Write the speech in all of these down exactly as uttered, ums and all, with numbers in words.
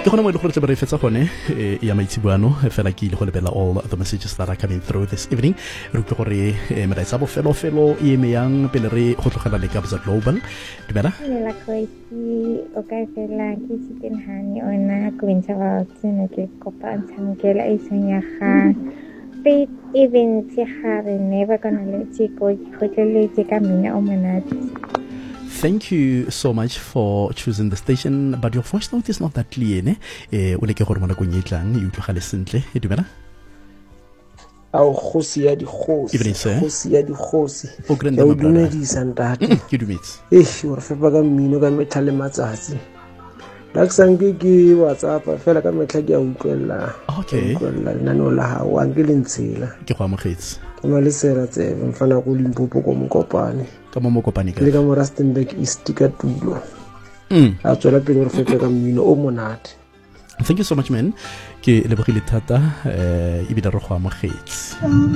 ke gona mo ile gore tle re fetsa gone ya maitsibuano fela ke ile go lebela all the messages that are coming through this evening re utlwe gore mera tsa bofelo felo e eme yang pele re go tlogela le Kabza Global dumela la khoisi o ka fela ke siteng hani ona go ntse ba tsene ke kopa ntsamkela e senya ga faith even tse gare never gonna let you go go tleletse ka mina o monate. Thank you so much for choosing the station, but your voice note is not that clear, ne? Eh, o le ke gore mona go nyetlang e utlwa le sentle e dumela ao khosi ya di khosi khosi ya di khosi o grande ma brother di santate ke dumetse eh o re fepa ka mmino ka methale matsatsi la ksange ke WhatsApp fela ka metla ke a utlwela okay utlwela nna no la ha wa ke lentsela ke go amogetse ke malesera tse mfana go Limpopo ko mokopane ka mo mokopane ka le ka mo Rustenburg East ka tulo mm a tswela pele re fepa ka mmino o monate. Thank you so much man ke lebogile thata eh e bile re go amogetse.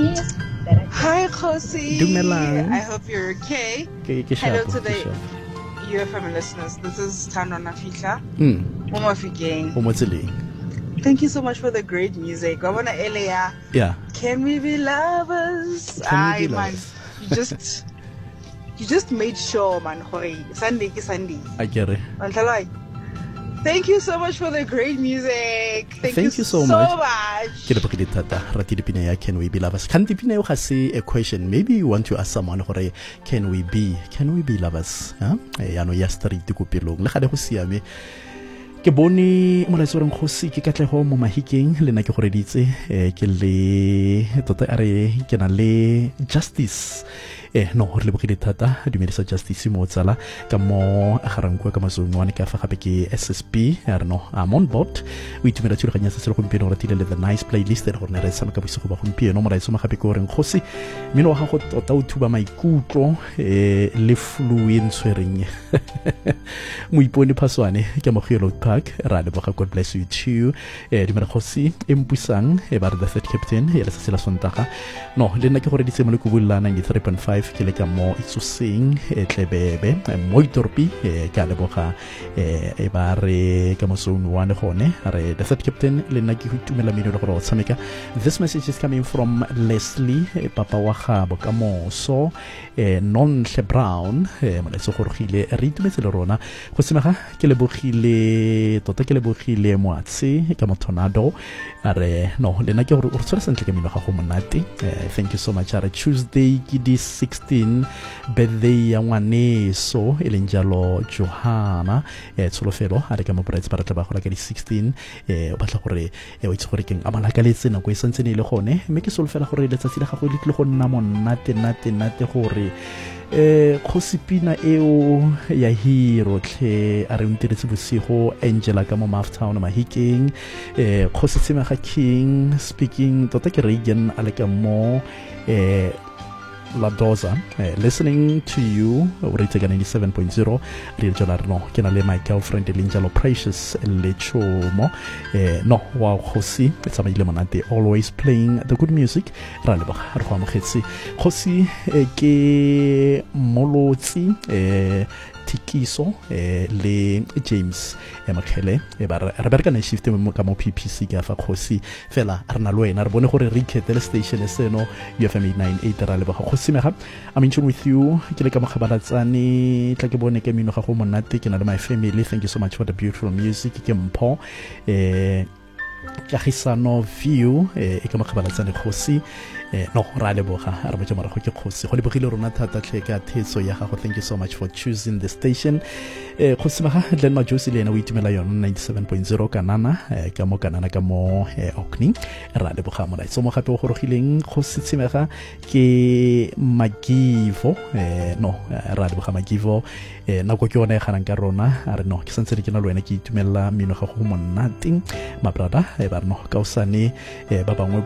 Hi Khosi, dumelang I hope you're okay. ke ke Hello shapo to the U F M listeners. This is Tano Nafisha. mm Mo Mafikeng. o motseleng Thank you so much for the great music. I want to Elia. yeah Can we be lovers? Can we be man. lovers? You just you just made sure man hore Sunday ki Sunday. I get it. Mantlai. Thank you so much for the great music. Thank, Thank you, you so so much. much. Ke lebogile thata rati dipina ya Can We Be Lovers kan dipina yo ga se a question, maybe you want to ask someone gore can we be can we be lovers ha ya no ya street ko pelong le ga le go siame ke bone molaetso reng Khosi ke katlego mo mahikeng le na ke gore ditse ke le tota are ke na le Justice eh no re lebogile thata dumedisa Justice mo tsala ka mo garangwa ka mazongwa ne ka fa gape ke S S B are no am on board we tumela tshilo ganya se se go mpeno re tile le the nice playlist re gore re tsama ka bosigo ba go mpeno mo raitso magape ko reng Khosi mino wa go tota o thuba maikutlo eh le fluentsereng mo ipone phaswane ke mo go park ra le boga God bless you too eh dumela Khosi empusang e ba re the third captain e le se la sontaga no le nna ke gore ditse mo le go bulla ninety-three point five ke le ka mo itsoseng e tlebebe mo itorpi e ka le boga e ba re ka mo zone one gone re the third captain le nna ke tumela mino le gore o tshameka. This message is coming from Leslie papa wa gabo ka moso eh non hle Brown e mo le se gorogile re itumetse le rona go semega ke le bogile tota ke le bogile moatse ka mo tornado are no le nna ke gore o tsore sentle ka mino ga go monate. Thank you so much. Are Tuesday ke di sixteen birthday ya ngwaneso e leng jalo Johanna e tsolofelo a re ka mo brides ba re tla ba gola ka di sixteen e o batla gore e o itse gore keng amala ka letse nako e santse ne ile gone mme ke solofela gore letsatsi le gago le tle go nna monate nate nate gore eh Khosi pina eo ya hero tle a re ntiretse bosigo Angela ka mo Maftown mahikeng eh Khosi Tsimega King speaking tota ke Reagan a le ka mo eh La Doza eh, listening to you we're taking ninety-seven point zero re jala no ke na le my girlfriend Linjalo Precious le chomo eh no wow Khosi it's amazing monate always playing the good music ra le ba re go amogetse Khosi eh, ke molotsi eh Tikiso eh le James e makgele e ba re bereka na shift mo ka mo P P C ka fa Khosi fela re na le wena re bone gore re ikhetele station e seno U F M eight ninety-eight ra le ba Khosi mega I'm in tune with you ke le ka mo khabalatsane tla ke bone ke mino ga go monate ke na le my family. Thank you so much for the beautiful music ke mpho eh kagisano view e ka mo khabalatsane Khosi eh no ra le boga re botse mara go ke Khosi go le bogile rona thata tle ka thetso ya gago. Thank you so much for choosing the station eh Khosi maga le ma josi le na o itumela yona ninety-seven point zero kanana eh ka mo kanana ka mo okni ra le boga mo so mo gape go gorogileng Khosi Tsimega ke Magivo eh no ra le boga Magivo eh na go ke yona e ganang ka rona a re no ke santse ke na le wena ke itumela mino ga go monate ma brother e ba no ka usane ba bangwe